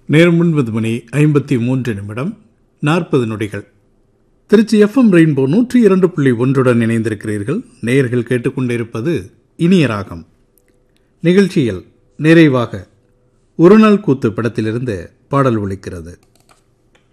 நேரம் 9:53:40 Trichy FM rainbow 102.1 இணைந்திருக்கிறீர்கள். நேயர்கள் கேட்டுக்கொண்டிருப்பது இனிய ராகம். நிகழ்ச்சியில் நிறைவாக ஒரு நாள் கூத்து படத்திலிருந்து பாடல் ஒலிக்கிறது.